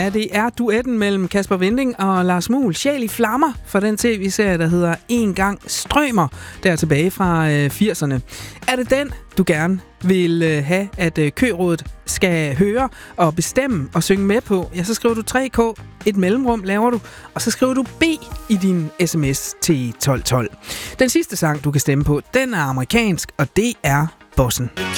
Ja, det er duetten mellem Kasper Winding og Lars Muhl. Sjæl i flammer for den tv-serie, der hedder En gang strømer, der er tilbage fra 80'erne. Er det den, du gerne vil have, at Kørådet skal høre og bestemme og synge med på, ja, så skriver du 3K, et mellemrum laver du, og så skriver du B i din sms til 1212. Den sidste sang, du kan stemme på, den er amerikansk, og det er Bossen.